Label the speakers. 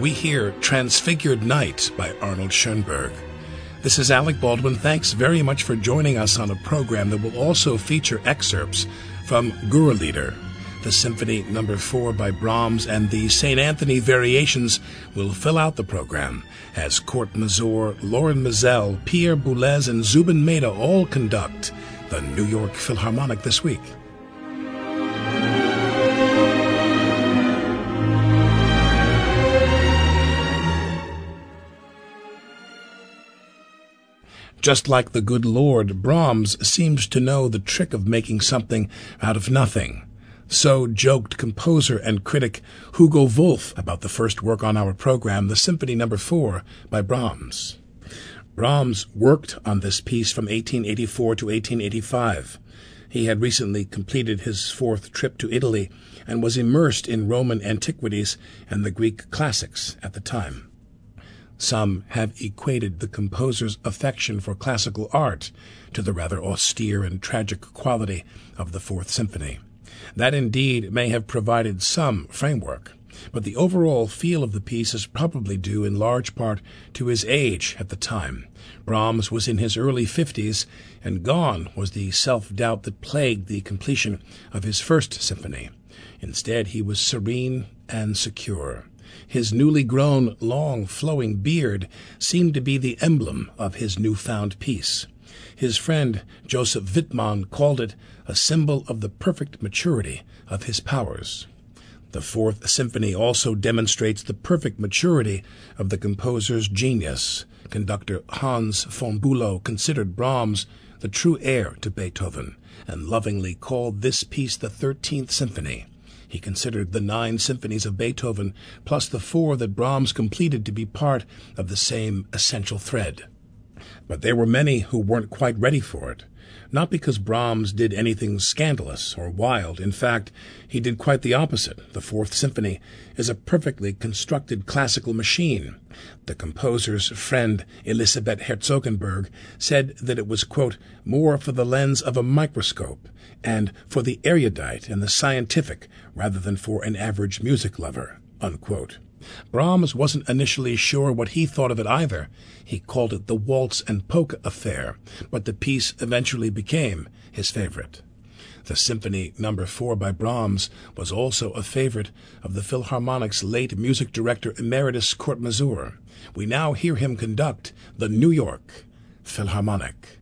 Speaker 1: we hear Transfigured Night by Arnold Schoenberg. This is Alec Baldwin. Thanks very much for joining us on a program that will also feature excerpts from Gurrelieder. The Symphony No. 4 by Brahms and the St. Anthony Variations will fill out the program as Kurt Masur, Loren Maazel, Pierre Boulez, and Zubin Mehta all conduct the New York Philharmonic this week. Just like the good Lord, Brahms seems to know the trick of making something out of nothing. So joked composer and critic Hugo Wolf about the first work on our program, the Symphony No. 4 by Brahms. Brahms worked on this piece from 1884 to 1885. He had recently completed his fourth trip to Italy and was immersed in Roman antiquities and the Greek classics at the time. Some have equated the composer's affection for classical art to the rather austere and tragic quality of the Fourth Symphony. That indeed may have provided some framework, but the overall feel of the piece is probably due in large part to his age at the time. Brahms was in his early 50s, and gone was the self-doubt that plagued the completion of his First Symphony. Instead, he was serene and secure. His newly grown, long, flowing beard seemed to be the emblem of his newfound peace. His friend Joseph Wittmann called it a symbol of the perfect maturity of his powers. The Fourth Symphony also demonstrates the perfect maturity of the composer's genius. Conductor Hans von Bülow considered Brahms the true heir to Beethoven and lovingly called this piece the 13th Symphony. He considered the 9 symphonies of Beethoven plus the 4 that Brahms completed to be part of the same essential thread. But there were many who weren't quite ready for it, not because Brahms did anything scandalous or wild. In fact, he did quite the opposite. The Fourth Symphony is a perfectly constructed classical machine. The composer's friend Elisabeth Herzogenberg said that it was, quote, more for the lens of a microscope and for the erudite and the scientific rather than for an average music lover, unquote. Brahms wasn't initially sure what he thought of it either. He called it the waltz and polka affair, but the piece eventually became his favorite. The Symphony No. 4 by Brahms was also a favorite of the Philharmonic's late music director emeritus Kurt Masur. We now hear him conduct the New York Philharmonic.